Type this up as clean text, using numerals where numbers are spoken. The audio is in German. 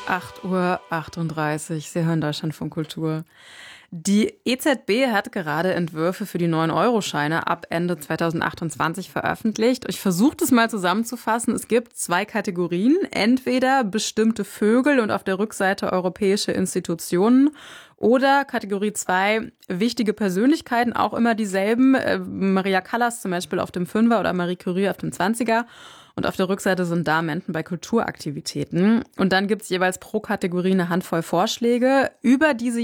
8:38 Uhr. Sie hören Deutschlandfunk Kultur. Die EZB hat gerade Entwürfe für die 9-Euro-Scheine ab Ende 2028 veröffentlicht. Ich versuche das mal zusammenzufassen. Es gibt 2 Kategorien. Entweder bestimmte Vögel und auf der Rückseite europäische Institutionen oder Kategorie 2, wichtige Persönlichkeiten, auch immer dieselben. Maria Callas zum Beispiel auf dem 5er oder Marie Curie auf dem 20er. Und auf der Rückseite sind da Menschen bei Kulturaktivitäten. Und dann gibt es jeweils pro Kategorie eine Handvoll Vorschläge, über die sie